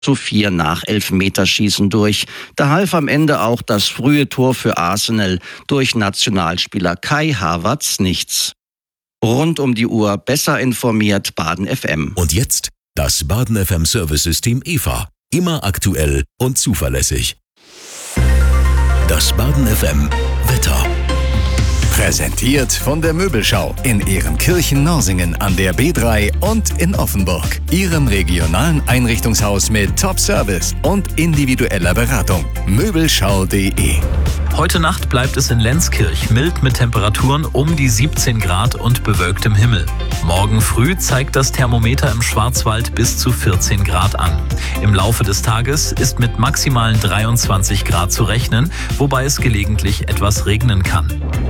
4 nach Elfmeterschießen durch. Da half am Ende auch das frühe Tor für Arsenal durch Nationalspieler Kai Havertz nichts. Rund um die Uhr besser informiert Baden FM. Und jetzt das Baden FM Service-System EVA. Immer aktuell und zuverlässig. Das Baden FM Wetter. Präsentiert von der Möbelschau in Ehrenkirchen-Norsingen an der B3 und in Offenburg. Ihrem regionalen Einrichtungshaus mit Top-Service und individueller Beratung. Möbelschau.de. Heute Nacht bleibt es in Lenzkirch mild mit Temperaturen um die 17 Grad und bewölktem Himmel. Morgen früh zeigt das Thermometer im Schwarzwald bis zu 14 Grad an. Im Laufe des Tages ist mit maximalen 23 Grad zu rechnen, wobei es gelegentlich etwas regnen kann.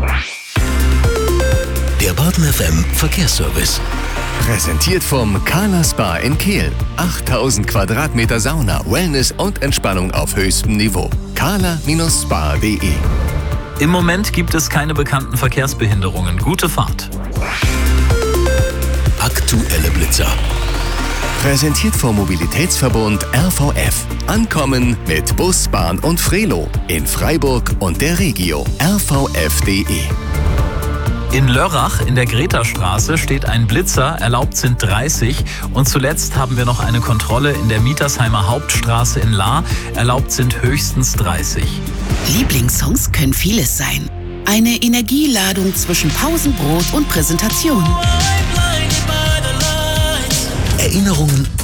Der Baden FM Verkehrsservice. Präsentiert vom Kala Spa in Kehl. 8000 Quadratmeter Sauna, Wellness und Entspannung auf höchstem Niveau. kala-spa.de. Im Moment gibt es keine bekannten Verkehrsbehinderungen. Gute Fahrt. Aktuelle Blitzer. Präsentiert vom Mobilitätsverbund RVF. Ankommen mit Bus, Bahn und Frelo. In Freiburg und der Regio. rvf.de. In Lörrach in der Gretastraße steht ein Blitzer, erlaubt sind 30. Und zuletzt haben wir noch eine Kontrolle in der Mietersheimer Hauptstraße in Lahr, erlaubt sind höchstens 30. Lieblingssongs können vieles sein. Eine Energieladung zwischen Pausenbrot und Präsentation. Erinnerungen